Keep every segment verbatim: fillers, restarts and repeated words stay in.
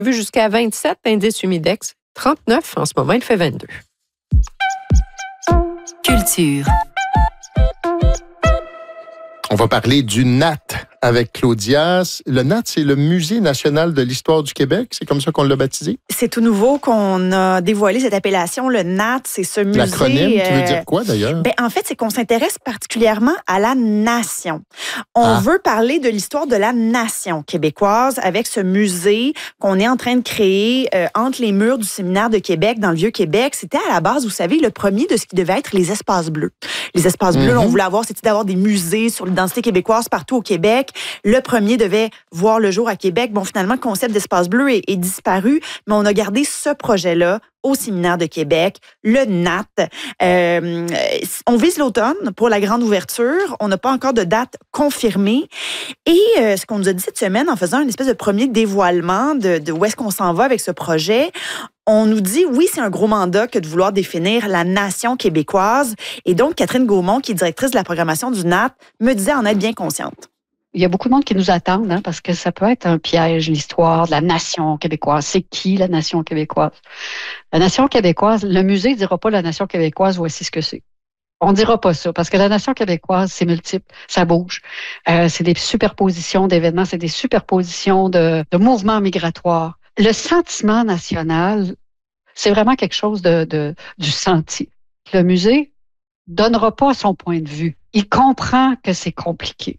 Vu jusqu'à vingt-sept, indice humidex, trente-neuf. En ce moment, il fait vingt-deux. Culture. On va parler du N A T avec Claudia. Le N A T, c'est le Musée national de l'histoire du Québec. C'est comme ça qu'on l'a baptisé? C'est tout nouveau qu'on a dévoilé cette appellation. Le N A T, c'est ce musée... L'acronyme, euh, tu veux dire quoi d'ailleurs? Ben, en fait, c'est qu'on s'intéresse particulièrement à la nation. On ah. veut parler de l'histoire de la nation québécoise avec ce musée qu'on est en train de créer euh, entre les murs du séminaire de Québec, dans le Vieux-Québec. C'était à la base, vous savez, le premier de ce qui devait être les espaces bleus. Les espaces bleus, mm-hmm. là, on voulait avoir, c'était d'avoir des musées sur l'identité québécoise partout au Québec. Le premier devait voir le jour à Québec. Bon, finalement, le concept d'espace bleu est, est disparu, mais on a gardé ce projet-là au séminaire de Québec, le N A T. Euh, on vise l'automne pour la grande ouverture. On n'a pas encore de date confirmée. Et euh, ce qu'on nous a dit cette semaine, en faisant une espèce de premier dévoilement de, de où est-ce qu'on s'en va avec ce projet, on nous dit, oui, c'est un gros mandat que de vouloir définir la nation québécoise. Et donc, Catherine Gaumont, qui est directrice de la programmation du N A T, me disait en être bien consciente. Il y a beaucoup de monde qui nous attendent, hein, parce que ça peut être un piège, l'histoire de la nation québécoise. C'est qui la nation québécoise? La nation québécoise, le musée ne dira pas la nation québécoise, voici ce que c'est. On dira pas ça, parce que la nation québécoise, c'est multiple, ça bouge. Euh, c'est des superpositions d'événements, c'est des superpositions de, de mouvements migratoires. Le sentiment national, c'est vraiment quelque chose de, de du senti. Le musée donnera pas son point de vue. Il comprend que c'est compliqué.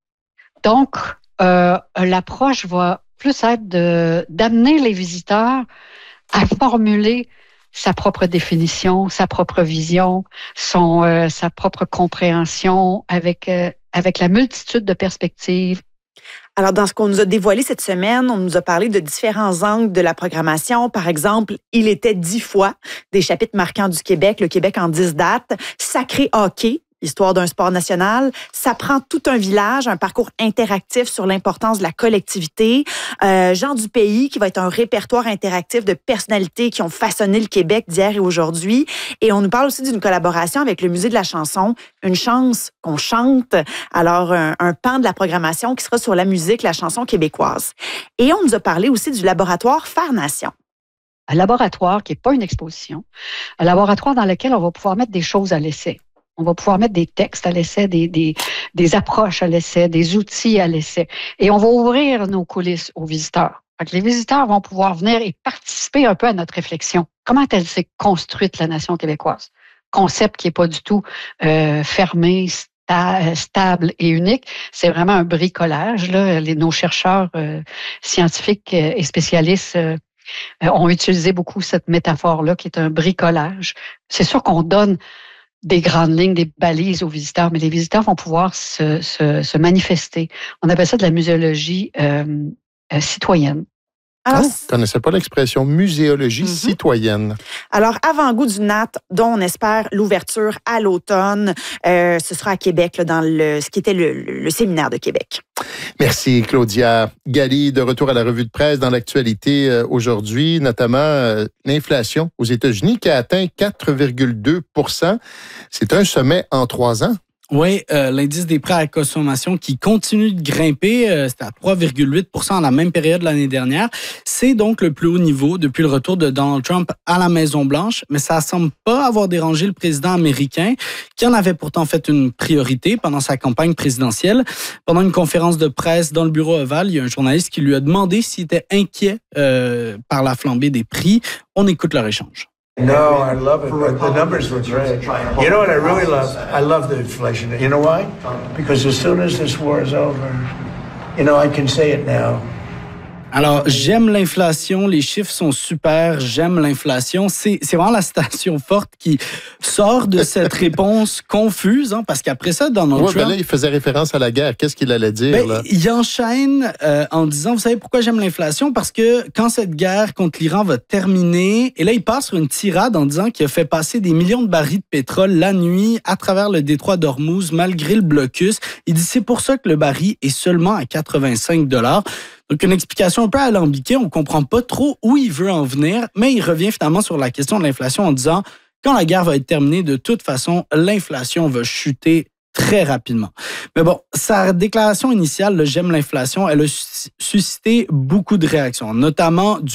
Donc, euh, l'approche va plus être de, d'amener les visiteurs à formuler sa propre définition, sa propre vision, son, euh, sa propre compréhension avec, euh, avec la multitude de perspectives. Alors, dans ce qu'on nous a dévoilé cette semaine, on nous a parlé de différents angles de la programmation. Par exemple, il était dix fois des chapitres marquants du Québec, le Québec en dix dates, sacré hockey, histoire d'un sport national. Ça prend tout un village, un parcours interactif sur l'importance de la collectivité. Euh, Jean du Pays, qui va être un répertoire interactif de personnalités qui ont façonné le Québec d'hier et aujourd'hui. Et on nous parle aussi d'une collaboration avec le Musée de la chanson, Une chance qu'on chante. Alors, un, un pan de la programmation qui sera sur la musique, la chanson québécoise. Et on nous a parlé aussi du laboratoire Faire Nation. Un laboratoire qui n'est pas une exposition, un laboratoire dans lequel on va pouvoir mettre des choses à l'essai. On va pouvoir mettre des textes à l'essai, des, des, des approches à l'essai, des outils à l'essai. Et on va ouvrir nos coulisses aux visiteurs. Fait que les visiteurs vont pouvoir venir et participer un peu à notre réflexion. Comment elle s'est construite, la nation québécoise? Concept qui n'est pas du tout euh, fermé, sta- stable et unique. C'est vraiment un bricolage. Là. Les, nos chercheurs euh, scientifiques et spécialistes euh, ont utilisé beaucoup cette métaphore-là, qui est un bricolage. C'est sûr qu'on donne des grandes lignes, des balises aux visiteurs, mais les visiteurs vont pouvoir se, se, se manifester. On appelle ça de la muséologie euh, euh, citoyenne. Alors, oh, je ne connaissais pas l'expression muséologie mm-hmm. citoyenne. Alors, avant-goût du N A T, dont on espère l'ouverture à l'automne, euh, ce sera à Québec, là, dans le, ce qui était le, le, le séminaire de Québec. Merci, Claudia Galli. De retour à la revue de presse dans l'actualité euh, aujourd'hui, notamment euh, l'inflation aux États-Unis qui a atteint quatre virgule deux pour cent. C'est un sommet en trois ans. Oui, euh, l'indice des prêts à la consommation qui continue de grimper, euh, c'était à trois virgule huit pour cent à la même période l'année dernière. C'est donc le plus haut niveau depuis le retour de Donald Trump à la Maison-Blanche, mais ça semble pas avoir dérangé le président américain, qui en avait pourtant fait une priorité pendant sa campagne présidentielle. Pendant une conférence de presse dans le bureau ovale, il y a un journaliste qui lui a demandé s'il était inquiet euh, par la flambée des prix. On écoute leur échange. No, I love it. The, the numbers look great. You know what I really love? I love the inflation. You know why? Because as soon as this war is over, you know, I can say it now. Alors, j'aime l'inflation, les chiffres sont super, j'aime l'inflation. C'est, c'est vraiment la citation forte qui sort de cette réponse confuse, hein, parce qu'après ça, Donald ouais, Trump... Ben là, il faisait référence à la guerre. Qu'est-ce qu'il allait dire? Ben, là? Il enchaîne euh, en disant, vous savez pourquoi j'aime l'inflation? Parce que quand cette guerre contre l'Iran va terminer, et là, il passe sur une tirade en disant qu'il a fait passer des millions de barils de pétrole la nuit à travers le détroit d'Ormuz, malgré le blocus. Il dit, c'est pour ça que le baril est seulement à quatre-vingt-cinq dollars. Donc, une explication un peu alambiquée, on ne comprend pas trop où il veut en venir, mais il revient finalement sur la question de l'inflation en disant quand la guerre va être terminée, de toute façon, l'inflation va chuter très rapidement. Mais bon, sa déclaration initiale, le « j'aime l'inflation », elle a suscité beaucoup de réactions, notamment du